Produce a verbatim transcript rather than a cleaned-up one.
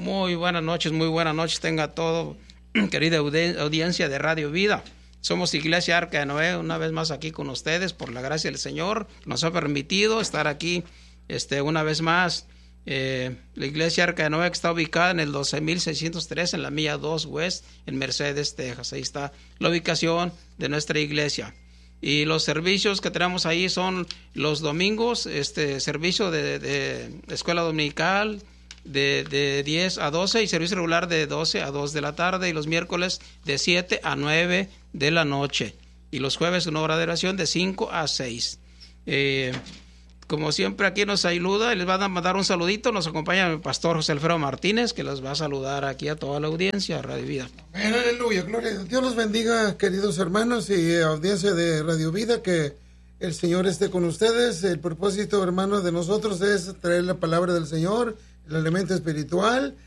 Muy buenas noches, muy buenas noches tenga todo, querida audiencia de Radio Vida. Somos Iglesia Arca de Noé, una vez más aquí con ustedes, por la gracia del Señor. Nos ha permitido estar aquí este, una vez más. Eh, la Iglesia Arca de Noé, que está ubicada en el doce mil seiscientos tres, en la milla dos West, en Mercedes, Texas. Ahí está la ubicación de nuestra iglesia. Y los servicios que tenemos ahí son los domingos, este servicio de, de escuela dominical, De, de diez a doce, y servicio regular de doce a dos de la tarde, y los miércoles de siete a nueve de la noche, y los jueves una hora de oración de cinco a seis. Eh, como siempre aquí nos ayuda, les van a mandar un saludito, nos acompaña el pastor José Alfredo Martínez, que los va a saludar aquí a toda la audiencia de Radio Vida. Amén, aleluya, gloria a Dios. Dios los bendiga, queridos hermanos y audiencia de Radio Vida, que el Señor esté con ustedes. El propósito, hermanos, de nosotros es traer la palabra del Señor, el elemento espiritual,